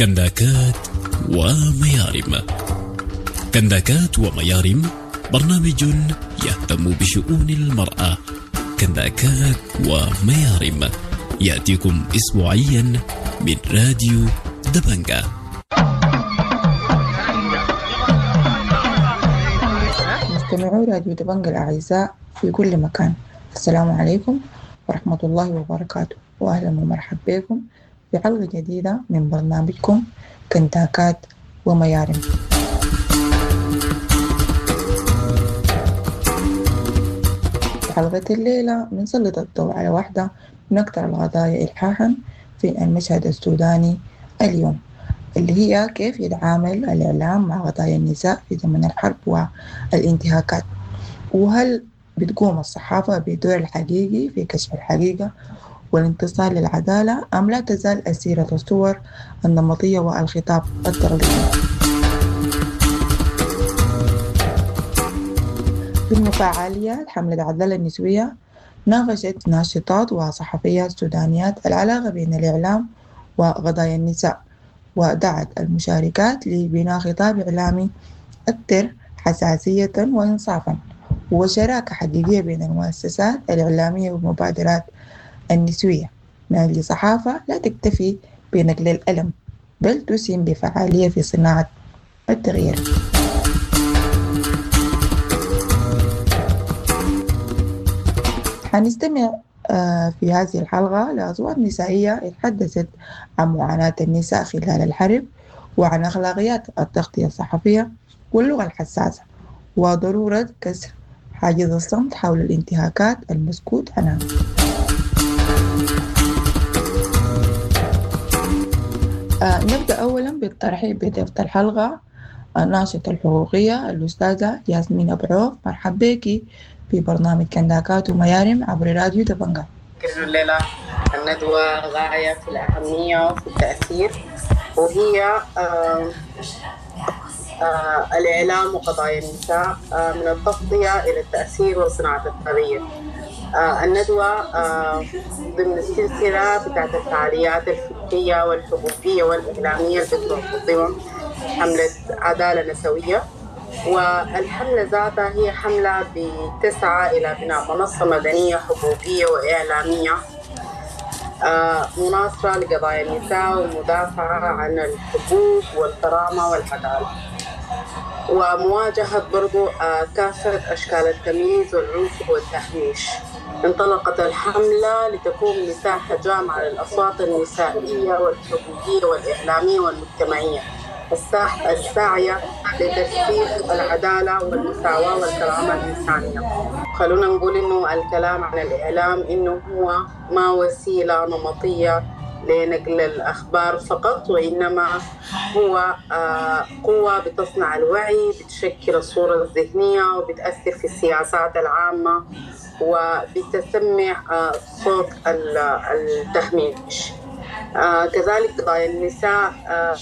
كنداكات وميارم. كنداكات وميارم برنامج يهتم بشؤون المرأة. كنداكات وميارم يأتيكم أسبوعيا من راديو دبنجة. مستمعو راديو دبنجة الأعزاء في كل مكان، السلام عليكم ورحمة الله وبركاته، وأهلا ومرحبا بكم في حلقة جديدة من برنامجكم كنداكات وميارم. في حلقة الليلة بنسلط الضوء على واحدة من أكثر القضايا إلحاحا في المشهد السوداني اليوم، اللي هي كيف يتعامل الإعلام مع قضايا النساء في زمن الحرب والانتهاكات، وهل بتقوم الصحافة بدور الحقيقي في كشف الحقيقة والانتصار للعدالة أم لا تزال أسيرة الصور النمطية والخطاب التقليدي؟ ضمن فعاليات حملة العدالة النسوية ناقشت ناشطات وصحفيات سودانيات العلاقة بين الإعلام وقضايا النساء، ودعت المشاركات لبناء خطاب إعلامي أكثر حساسية وإنصافا وشراكة حقيقية بين المؤسسات الإعلامية والمبادرات النسوية من أجل صحافة لا تكتفي بنقل الألم بل تسهم بفعالية في صناعة التغيير. حنستمع في هذه الحلقة لأصوات نسائية تحدثت عن معاناة النساء خلال الحرب وعن أخلاقيات التغطية الصحفية واللغة الحساسة وضرورة كسر حاجز الصمت حول الانتهاكات المسكوت عنها. نبدأ أولا بالترحيب بضيفة الحلقة الناشطة الحقوقية الأستاذة ياسمين أبو عوف. مرحبا بك في برنامج كنداكات وميارم عبر راديو دبنجة. الليلة الندوة غاية في الأهمية وفي التأثير، وهي الإعلام وقضايا النساء من التغطية إلى التأثير وصناعة التغيير. الندوة ضمن السلسلة بتاعت الفعاليات الفكرية والحقوقية والإعلامية اللي بتنظمها حملة عدالة نسوية، والحملة ذاتها هي حملة بتسعى إلى بناء منصة مدنية حقوقية وإعلامية مناصرة لقضايا النساء ومدافعة عن الحقوق والكرامة والعدالة، ومواجهة برضو كافة أشكال التمييز والعنف والتهميش. انطلقت الحملة لتكون مساحة جامعة للأصوات النسائية والحقوقية والإعلامية والمجتمعية الساعية لترسيخ العدالة والمساواة والكرامة الإنسانية. خلونا نقول إنه الكلام عن الإعلام إنه هو ما وسيلة نمطية لنقل الأخبار فقط، وإنما هو قوة بتصنع الوعي، بتشكل الصورة الذهنية وبتأثر في السياسات العامة وبتسمع صوت التهميش. كذلك قضايا النساء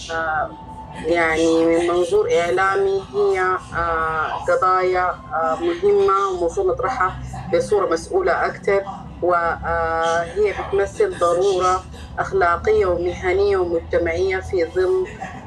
يعني من منظور إعلامي هي قضايا مهمة ومفروض نطرحها بصورة مسؤولة أكثر، وهي بتمثل ضرورة أخلاقية ومهنية ومجتمعية في ظل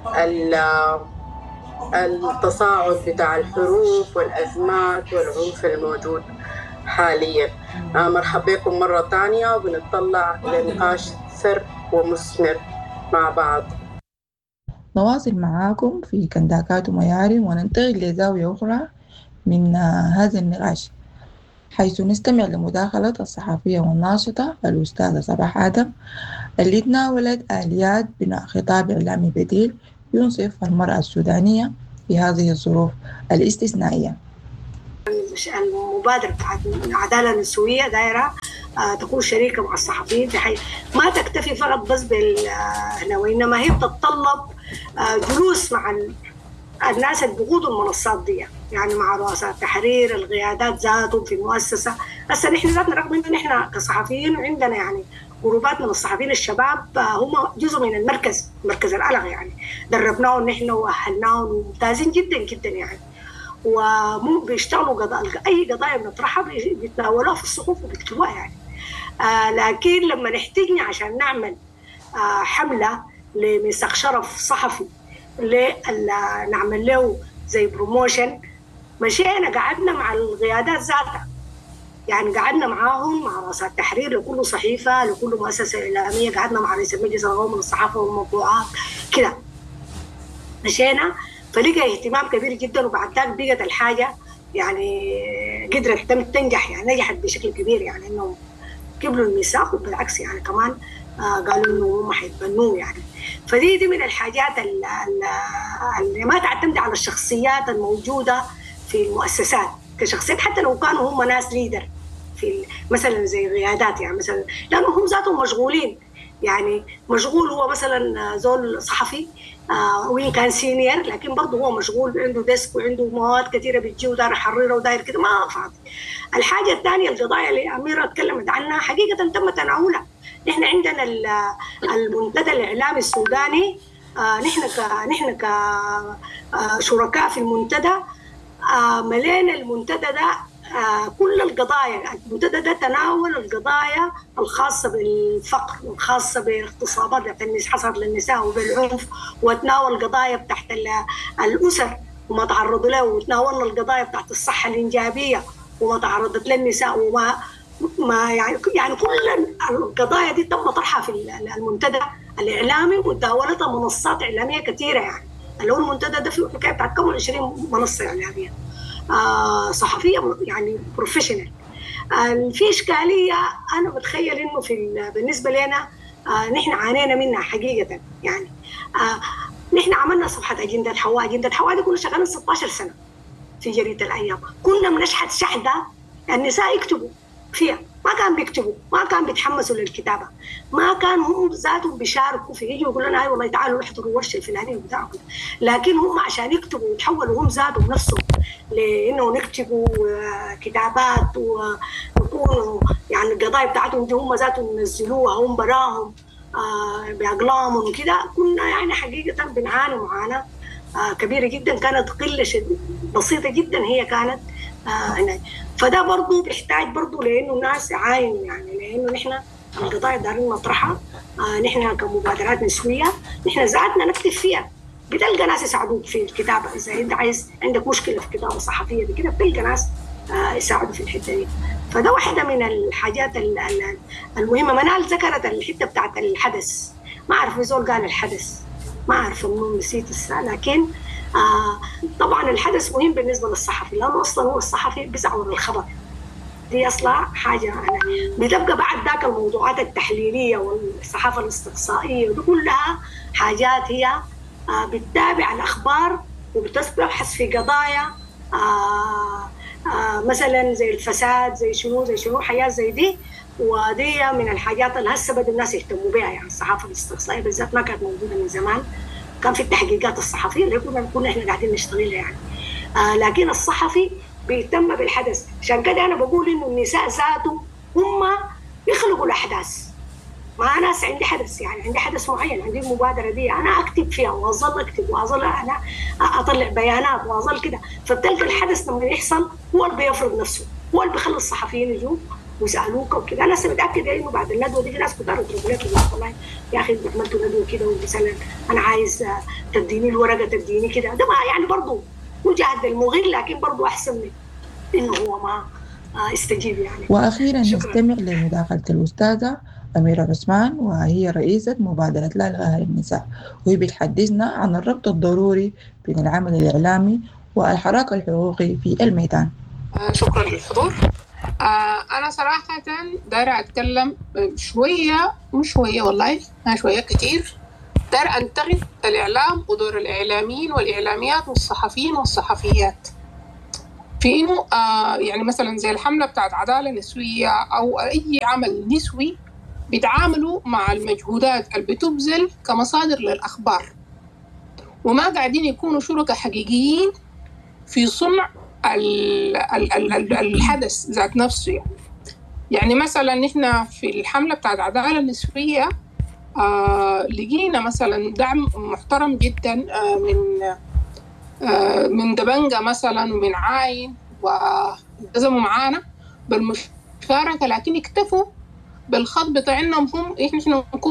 التصاعد بتاع الحروب والأزمات والعنف الموجود حاليا. مرحبا بكم مرة تانية، وبنطلع لنقاش سر ومثمر مع بعض. نواصل معاكم في كنداكات وميارم وننتقل لزاوية أخرى من هذا النقاش، حيث نستمع لمداخلة الصحفية والناشطة الأستاذة صباح آدم اللي تناولت آليات بناء خطاب إعلامي بديل ينصف المرأة السودانية في هذه الظروف الاستثنائية. المبادرة بتاعت العدالة النسوية دايرة تكون شريكة مع الصحفيين، بحيث ما تكتفي فقط بس وإنما هي بتتطلب جلوس مع الناس اللي بيقودوا المنصات دي، يعني مع رؤساء التحرير، القيادات ذاتهم في المؤسسة. هسه نحن ذاتنا رغم إنه نحن كصحفيين عندنا يعني جروبات من الصحفيين الشباب هم جزء من مركز الألغ، يعني دربناهم نحن وأهلناهم وممتازين جدا جدا يعني، ومو بيشتغلوا أي قضايا بنطرحها بيتناولوها في الصحف وبيكتبوها يعني. لكن لما نحتاجنا عشان نعمل حملة لميثاق شرف صحفي نعمل له زي بروموشن، مشينا قعدنا مع القيادات ذاتها، يعني قعدنا معاهم مع رؤساء التحرير لكل صحيفة لكل مؤسسة إعلامية، قعدنا مع رئيس المجلس القومي للصحافة والمطبوعات كده مشينا، فلقى اهتمام كبير جدا. وبعد ذلك بقت الحاجة يعني قدرت تنجح، يعني نجحت بشكل كبير، يعني إنهم قبلوا الميثاق وبالعكس يعني كمان قالوا إنه هم حيتبنوه يعني. فدي من الحاجات اللي ما تعتمد على الشخصيات الموجودة في المؤسسات كشخصيات، حتى لو كانوا هم ناس ليدر في مثلا زي قيادات، يعني مثلا لأنه هم ذاتهم مشغولين، يعني مشغول هو مثلا زول صحفي وين كان سينيور، لكن برضه هو مشغول، عنده ديسك وعنده مواد كثيرة بتجي وداير يحررها وداير كده ما فاضي. الحاجة الثانية القضايا اللي أميرة تكلمت عنها حقيقة تم تناولها. نحن عندنا المنتدى الإعلامي السوداني، نحن كشركاء في المنتدى ملينا المنتدى ده كل القضايا. المنتدى ده تناول القضايا الخاصة بالفقر والخاصة باغتصابات اللي حصلت للنساء وبالعنف، وتناول قضايا تحت الأسر وما تعرضوا له، وتناولنا القضايا تحت الصحة الإنجابية وما تعرضت للنساء وما يعني كل القضايا دي تم طرحها في المنتدى الإعلامي، وتداولتها منصات إعلامية كثيرة، يعني اللي هو المنتدى ده فيه حكاية بتاعت كم 20 منصة إعلامية صحفية يعني بروفيشنال. في إشكالية أنا بتخيل إنه بالنسبة لنا نحن عانينا منها حقيقة، يعني نحن عملنا صفحة أجندة حواء. أجندة حواء دي كنا شغالين 16 سنة في جريدة الأيام، كنا بنشحت شحدة النساء يكتبوا فيها، ما كان بيكتبوا، ما كان بيتحمسوا للكتابة، ما كانوا هم ذاتهم بيشاركوا في، يجوا يقولوا لنا أي والله تعالوا احضروا ورشة الفلانية بتاعكم، لكن هم عشان يكتبوا ويتحولوا هم ذاتهم نفسهم لأنه نكتبوا كتابات ويكونوا يعني القضايا بتاعتهم دي هم ذاتهم ينزلوها هم براهم بأقلامهم وكده. كنا يعني حقيقة بنعاني معاناة كبيرة جدا، كانت قلة بسيطة جدا هي كانت هنا. فده برضو بيحتاج برضو لأنه الناس يعاينوا، يعني لأنه نحن القضايا دارين نطرحها، نحن كمبادرات نسوية نحن ذاتنا نكتب فيها، بتلقى ناس يساعدوك في الكتابة. إذا أنت عندك مشكلة في الكتابة الصحفية دي كده بتلقى ناس يساعدوا في الحتة دي. فده واحدة من الحاجات المهمة. منال ذكرت الحتة بتاعت الحدث، ما أعرف يزول قال الحدث، ما أعرف إنه نسيت لكن طبعا الحدث مهم بالنسبة للصحفي، لأنه أصلا هو الصحفي بيزعور الخبر، دي أصلا حاجة بتبقى بعد ذاك الموضوعات التحليلية والصحافة الاستقصائية ودي كلها حاجات هي بتتابع الأخبار وبتبحث في قضايا مثلا زي الفساد زي شنو حاجات زي دي، ودي من الحاجات اللي هسه بدأ الناس يهتموا بها. يعني الصحافة الاستقصائية بالذات ما كانت موجودة من زمان، كان في التحقيقات الصحفية اللي كنا احنا قاعدين نشتغلها يعني، لكن الصحفي بيهتم بالحدث. عشان كده أنا بقول إنه النساء ذاتهم هم يخلقوا الأحداث. ما ناس عندي حدث، يعني عندي حدث معين، عندي المبادرة دي أنا أكتب فيها وأظل أكتب وأظل أنا أطلع بيانات وأظل كده. فبتلقى الحدث لما يحصل هو اللي بيفرض نفسه، هو اللي بيخلي الصحفيين يجوا ويسألوك وكده. أنا متأكدة إنه بعد الندوة دي في ناس كتار يطلبوا لك والله يا أخي عملتوا ندوة كده ومثلا أنا عايز تديني الورقة تديني كده. ده ما يعني برضو مجهد المغير، لكن برضو أحسن من إنه هو ما استجيب يعني. وأخيرا نستمع لمداخلة الأستاذة أميرة عثمان، وهي رئيسة مبادرة لا إلغاء للنساء، وهي بتحدثنا عن الربط الضروري بين العمل الإعلامي والحراك الحقوقي في الميدان. شكرا للحضور. أنا صراحة دايرة أتكلم شوية مش شوية والله ما شوية كتير، دايرة أنتقد الإعلام ودور الإعلاميين والإعلاميات والصحفيين والصحفيات في إنه يعني مثلا زي الحملة بتاعت عدالة نسوية أو أي عمل نسوي بيتعاملوا مع المجهودات اللي بتبذل كمصادر للأخبار، وما قاعدين يكونوا شركاء حقيقيين في صنع الحدث ذات نفسه. يعني مثلا نحن في الحملة بتاعت عدالة نسوية لقينا مثلا دعم محترم جدا من دبنجة مثلا ومن عاين، والتزموا معانا بالمشاركة، لكن اكتفوا بالخط بتاعنا هم نحن نكون